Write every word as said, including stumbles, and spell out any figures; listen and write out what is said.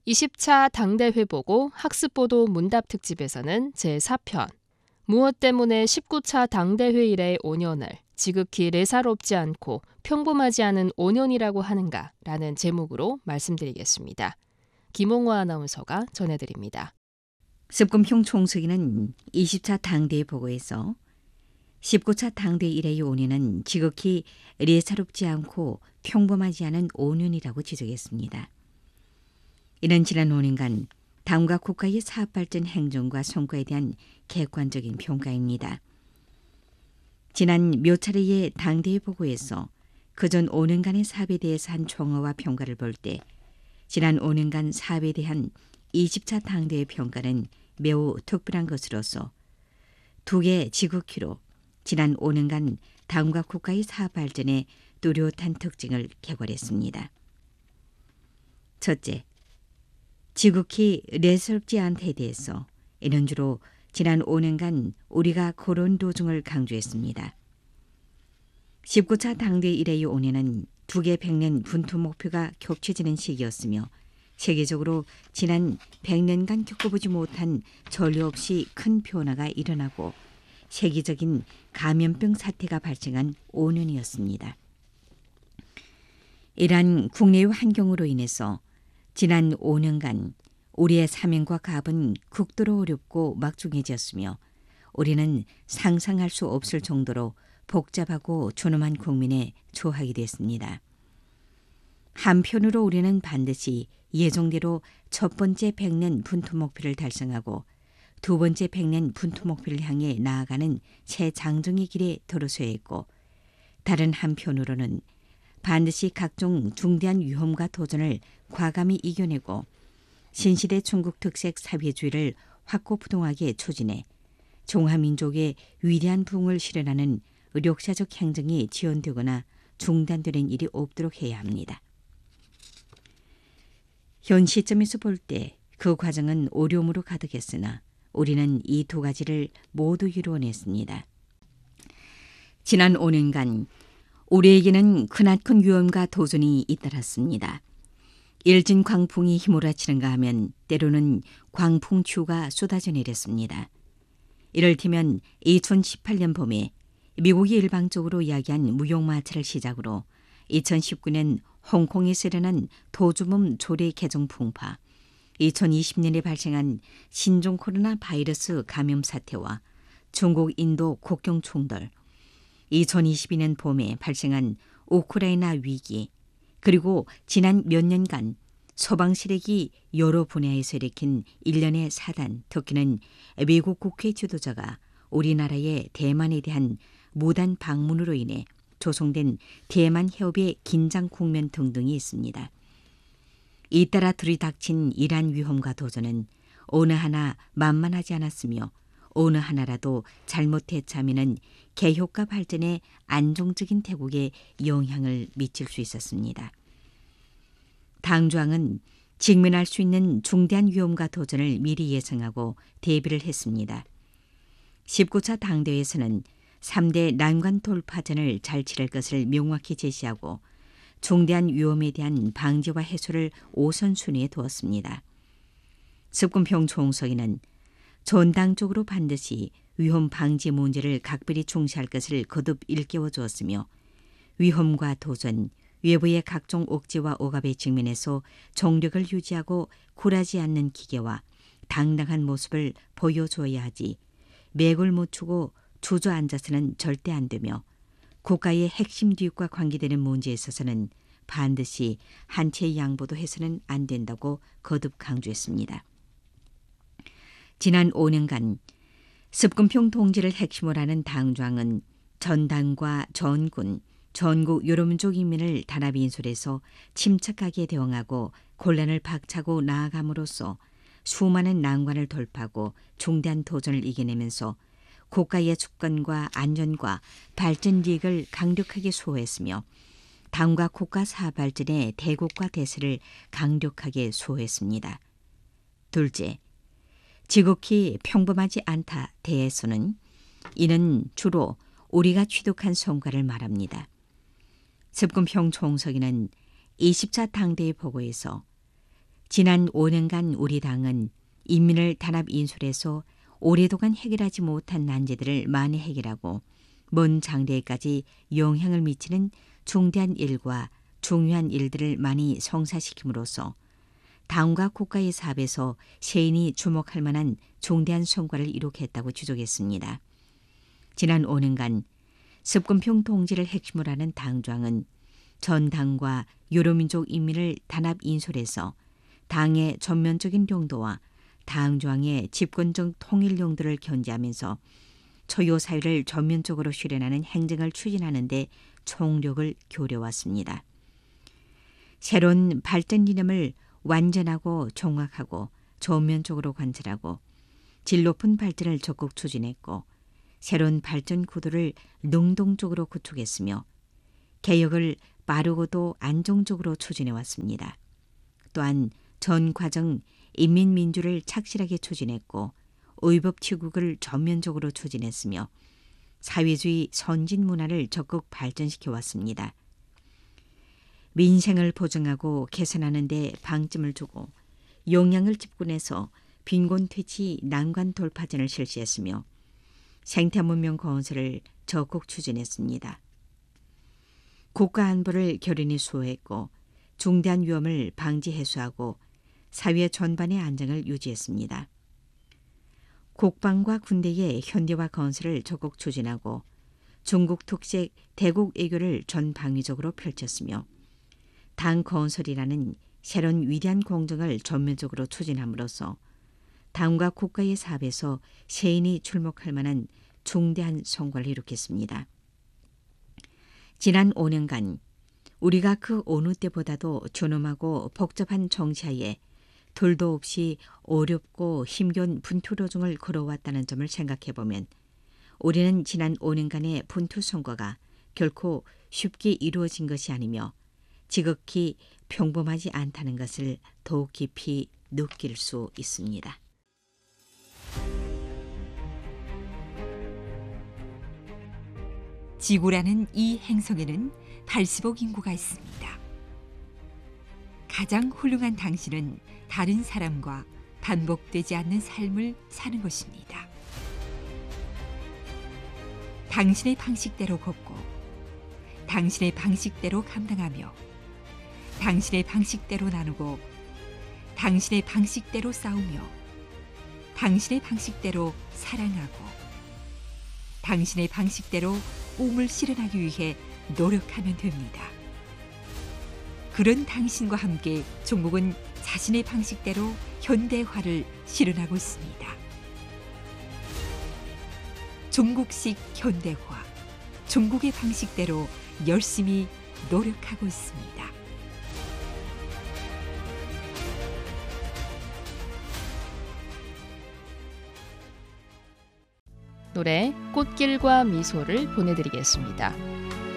이십 차 당대회 보고 학습보도 문답 특집에서는 제사 편 무엇 때문에 십구 차 당대회 이래 오 년을 지극히 예사롭지 않고 평범하지 않은 오 년이라고 하는가라는 제목으로 말씀드리겠습니다. 김홍화 아나운서가 전해드립니다. 습금평 총서기는 이십 차 당대회 보고에서 십구 차 당대회 이래의 오 년은 지극히 예사롭지 않고 평범하지 않은 오 년이라고 지적했습니다. 이는 지난 오 년간 당과 국가의 사업발전 행정과 성과에 대한 객관적인 평가입니다. 지난 몇 차례의 당대회 보고에서 그전 오 년간의 사업에 대해서 한 총어와 평가를 볼 때 지난 오 년간 사업에 대한 이십 차 당대회 평가는 매우 특별한 것으로서 두 개 지극히로 지난 오 년간 당과 국가의 사업 발전에 뚜렷한 특징을 개괄했습니다. 첫째, 지극히 예사롭지 않다에 대해서 이는 주로 지난 오 년간 우리가 그런 도중을 강조했습니다. 십구 차 당대회 이래의 오 년은 두 개 백 년 분투 목표가 겹쳐지는 시기였으며 세계적으로 지난 백 년간 겪어보지 못한 전례 없이 큰 변화가 일어나고 세계적인 감염병 사태가 발생한 오 년이었습니다. 이러한 국내의 환경으로 인해서 지난 오 년간 우리의 사명과 가업은 극도로 어렵고 막중해졌으며 우리는 상상할 수 없을 정도로 복잡하고 존엄한 국민에 처하게 됐습니다. 한편으로 우리는 반드시 예정대로 첫 번째 백 년 분투 목표를 달성하고 두 번째 백 년 분투 목표를 향해 나아가는 새 장정의 길에 들어서야 했고 다른 한편으로는 반드시 각종 중대한 위험과 도전을 과감히 이겨내고 신시대 중국 특색 사회주의를 확고부동하게 추진해 종합민족의 위대한 부흥을 실현하는 역사적 행정이 지연되거나 중단되는 일이 없도록 해야 합니다. 현 시점에서 볼 때 그 과정은 어려움으로 가득했으나 우리는 이 두 가지를 모두 이루어냈습니다. 지난 오 년간 우리에게는 크나큰 위험과 도전이 잇따랐습니다. 일진 광풍이 휘몰아치는가 하면 때로는 광풍추가 쏟아져 내렸습니다. 이를테면 이천십팔 년 봄에 미국이 일방적으로 야기한 무역마찰을 시작으로 이천십구 년 홍콩에서 일어난 도주범 조례 개정 풍파, 이천이십 년에 발생한 신종 코로나 바이러스 감염 사태와 중국 인도 국경 충돌, 이천이십이 년 봄에 발생한 우크라이나 위기, 그리고 지난 몇 년간 서방 세력이 여러 분야에서 일으킨 일련의 사단, 특히는 미국 국회 지도자가 우리나라의 대만에 대한 무단 방문으로 인해 조성된 대만 해협의 긴장 국면 등등이 있습니다. 잇따라 들이닥친 이러한 위험과 도전은 어느 하나 만만하지 않았으며 어느 하나라도 잘못 대처하면 개혁과 발전에 안정적인 태국에 영향을 미칠 수 있었습니다. 당조항은 직면할 수 있는 중대한 위험과 도전을 미리 예상하고 대비를 했습니다. 십구 차 당대회에서는 삼 대 난관 돌파전을 잘 치를 것을 명확히 제시하고 중대한 위험에 대한 방지와 해소를 우선순위에 두었습니다. 습금평 총서기는 전당적으로 반드시 위험 방지 문제를 각별히 중시할 것을 거듭 일깨워 주었으며 위험과 도전, 외부의 각종 억제와 억압에 직면해서 정력을 유지하고 굴하지 않는 기계와 당당한 모습을 보여줘야 하지 맥을 못 추고 주저앉아서는 절대 안 되며 국가의 핵심 기획과 관계되는 문제에 있어서는 반드시 한치의 양보도 해서는 안 된다고 거듭 강조했습니다. 지난 오 년간 습금평 동지를 핵심으로 하는 당좌은 전당과 전군, 전국 여러민족 인민을 단합 인솔해서 침착하게 대응하고 곤란을 박차고 나아감으로써 수많은 난관을 돌파하고 중대한 도전을 이겨내면서 국가의 주권과 안전과 발전 이익을 강력하게 수호했으며 당과 국가 사업 발전의 대국과 대세를 강력하게 수호했습니다. 둘째, 지극히 평범하지 않다 대해서는 이는 주로 우리가 취득한 성과를 말합니다. 습금평 총서기는 이십 차 당대회 보고에서 지난 오 년간 우리 당은 인민을 단합 인솔해서 오랫동안 해결하지 못한 난제들을 많이 해결하고 먼 장래까지 영향을 미치는 중대한 일과 중요한 일들을 많이 성사시킴으로써 당과 국가의 사업에서 세인이 주목할 만한 중대한 성과를 이룩했다고 주장했습니다. 지난 오 년간 습근평 동지를 핵심으로 하는 당좌은 전 당과 유로민족 인민을 단합 인솔해서 당의 전면적인 용도와 당좌의 집권적 통일 용도를 견지하면서 초유 사회를 전면적으로 실현하는 행정을 추진하는 데 총력을 기울여왔습니다. 새로운 발전 이념을 완전하고 정확하고 전면적으로 관찰하고 질 높은 발전을 적극 추진했고 새로운 발전 구도를 능동적으로 구축했으며 개혁을 빠르고도 안정적으로 추진해왔습니다. 또한 전 과정 인민민주를 착실하게 추진했고 의법치국을 전면적으로 추진했으며 사회주의 선진 문화를 적극 발전시켜왔습니다. 민생을 보증하고 개선하는 데 방점을 두고 역량을 집중해서 빈곤 퇴치 난관 돌파전을 실시했으며 생태문명 건설을 적극 추진했습니다. 국가 안보를 결연히 수호했고 중대한 위험을 방지 해소하고 사회 전반의 안정을 유지했습니다. 국방과 군대의 현대화 건설을 적극 추진하고 중국 특색 대국 외교를 전방위적으로 펼쳤으며 당 건설이라는 새로운 위대한 공정을 전면적으로 추진함으로써 당과 국가의 사업에서 세인이 출목할 만한 중대한 성과를 이룩했습니다. 지난 오 년간 우리가 그 어느 때보다도 존엄하고 복잡한 정치하에 둘도 없이 어렵고 힘겨운 분투도중을 걸어왔다는 점을 생각해보면 우리는 지난 오 년간의 분투 성과가 결코 쉽게 이루어진 것이 아니며 지극히 평범하지 않다는 것을 더욱 깊이 느낄 수 있습니다. 지구라는 이 행성에는 팔십억 인구가 있습니다. 가장 훌륭한 당신은 다른 사람과 반복되지 않는 삶을 사는 것입니다. 당신의 방식대로 걷고 당신의 방식대로 감당하며 당신의 방식대로 나누고 당신의 방식대로 싸우며 당신의 방식대로 사랑하고 당신의 방식대로 꿈을 실현하기 위해 노력하면 됩니다. 그런 당신과 함께 중국은 자신의 방식대로 현대화를 실현하고 있습니다. 중국식 현대화, 중국의 방식대로 열심히 노력하고 있습니다. 노래 꽃길과 미소를 보내드리겠습니다.